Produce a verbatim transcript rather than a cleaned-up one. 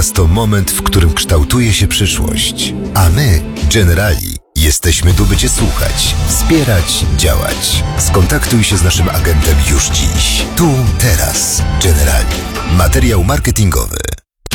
Teraz to moment, w którym kształtuje się przyszłość. A my, Generali, jesteśmy tu, by Cię słuchać, wspierać, działać. Skontaktuj się z naszym agentem już dziś. Tu, teraz. Generali. Materiał marketingowy.